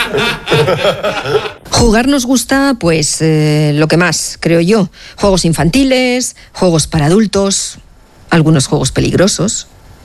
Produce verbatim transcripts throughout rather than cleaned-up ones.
Jugar nos gusta, pues, eh, lo que más, creo yo. Juegos infantiles, juegos para adultos, algunos juegos peligrosos,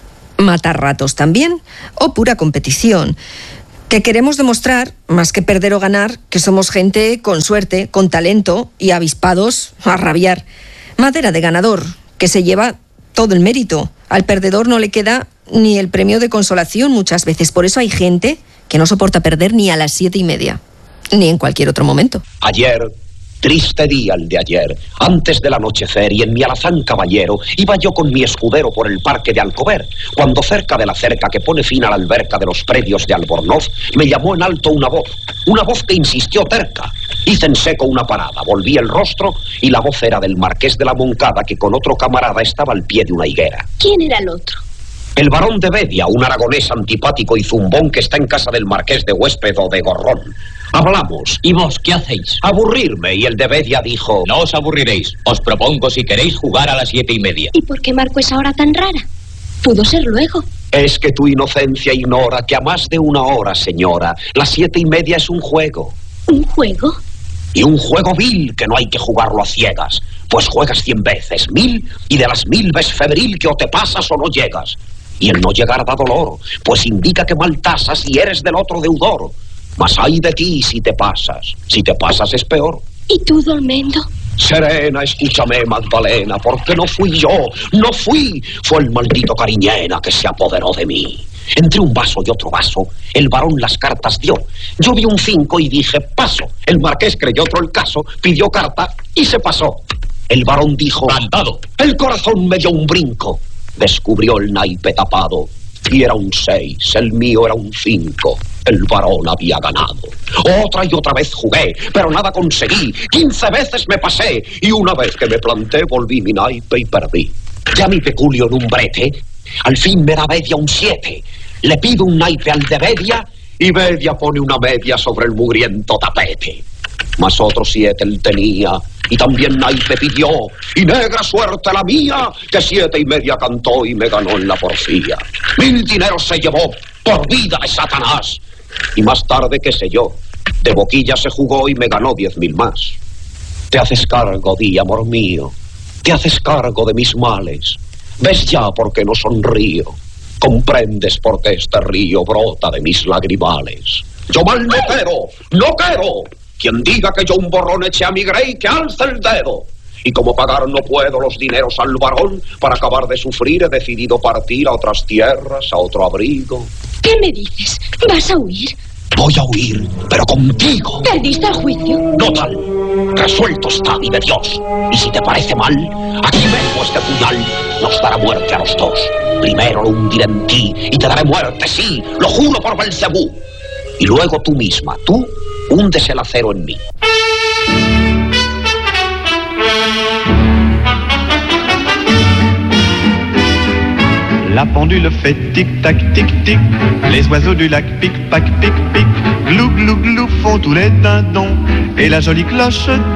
matar ratos también, o pura competición. Que queremos demostrar, más que perder o ganar, que somos gente con suerte, con talento y avispados a rabiar. Madera de ganador, que se lleva todo el mérito. Al perdedor no le queda ni el premio de consolación muchas veces. Por eso hay gente que no soporta perder ni a las siete y media, ni en cualquier otro momento. Ayer, triste día el de ayer, antes del anochecer, y en mi alazán caballero, iba yo con mi escudero por el parque de Alcover, cuando cerca de la cerca que pone fin a la alberca de los predios de Albornoz, me llamó en alto una voz, una voz que insistió terca. Hice en seco una parada, volví el rostro, y la voz era del marqués de la Moncada, que con otro camarada estaba al pie de una higuera. ¿Quién era el otro? El barón de Bedia, un aragonés antipático y zumbón que está en casa del marqués de Huésped o de Gorrón. Hablamos. ¿Y vos qué hacéis? Aburrirme, y el de Bedia dijo... No os aburriréis. Os propongo, si queréis, jugar a las siete y media. ¿Y por qué Marco es ahora tan rara? Pudo ser luego. Es que tu inocencia ignora que a más de una hora, señora, las siete y media es un juego. ¿Un juego? Y un juego vil que no hay que jugarlo a ciegas. Pues juegas cien veces, mil, y de las mil ves febril que o te pasas o no llegas. Y el no llegar da dolor, pues indica que mal tasas y eres del otro deudor. Mas ay de ti si te pasas. Si te pasas es peor. ¿Y tú, Dolmendo? Serena, escúchame, Magdalena, porque no fui yo, no fui. Fue el maldito Cariñena que se apoderó de mí. Entre un vaso y otro vaso, el varón las cartas dio. Yo vi un cinco y dije, paso. El marqués creyó otro el caso, pidió carta y se pasó. El varón dijo, cantado. El corazón me dio un brinco. Descubrió el naipe tapado. Y era un seis, el mío era un cinco. El varón había ganado. Otra y otra vez jugué, pero nada conseguí. Quince veces me pasé, y una vez que me planté, volví mi naipe y perdí. Ya mi peculio en un brete, al fin me da Bedia un siete. Le pido un naipe al de Bedia, y Bedia pone una media sobre el mugriento tapete. Mas otro siete él tenía, y también naipe pidió, y negra suerte la mía, que siete y media cantó y me ganó en la porfía. Mil dineros se llevó, por vida de Satanás. Y más tarde, qué sé yo, de boquilla se jugó y me ganó diez mil más. Te haces cargo, di, amor mío, te haces cargo de mis males. Ves ya por qué no sonrío, comprendes por qué este río brota de mis lagrimales. Yo mal no quiero, no quiero. Quien diga que yo un borrón eché a mi grey, que alce el dedo. Y como pagar no puedo los dineros al varón, para acabar de sufrir he decidido partir a otras tierras, a otro abrigo. ¿Qué me dices? ¿Vas a huir? Voy a huir, pero contigo. ¿Perdiste el juicio? No tal. Resuelto está, vive Dios. Y si te parece mal, aquí vengo este puñal. Nos dará muerte a los dos. Primero lo hundiré en ti y te daré muerte, sí, lo juro por Belcebú. Y luego tú misma, tú, hundes el acero en mí. La pendule fait tic-tac, tic-tic. Les oiseaux du lac pic-pac, pic-pic. Glou, glou, glou font tous les dindons. Et la jolie cloche